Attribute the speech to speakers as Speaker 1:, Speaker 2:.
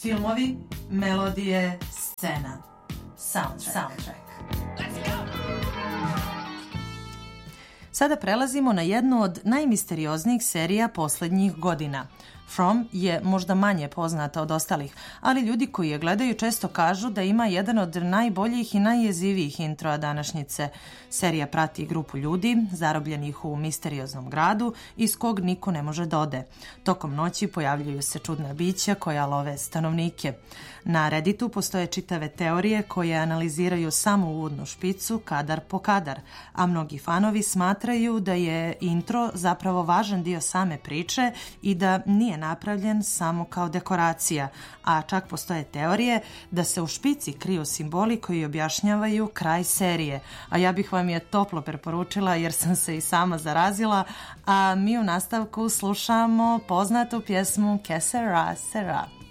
Speaker 1: Filmovi, melodije, scena. Soundtrack. Sada prelazimo na jednu od najmisterioznijih serija posljednjih godina. From je možda manje poznata od ostalih, ali ljudi koji je gledaju često kažu da ima jedan od najboljih i najjezivijih introa današnjice. Serija prati grupu ljudi, zarobljenih u misterioznom gradu, iz kog niko ne može da ode. Tokom noći pojavljuju se čudna bića koja love stanovnike. Na Redditu postoje čitave teorije koje analiziraju samo uvodnu špicu, kadar po kadar, a mnogi fanovi smatraju da je intro zapravo važan dio same priče i da nije napravljen samo kao dekoracija, a čak postoje teorije da se u špici kriju simboli koji objašnjavaju kraj serije, a ja bih vam je toplo preporučila jer sam se i sama zarazila, a mi u nastavku slušamo poznatu pjesmu Que sera, sera.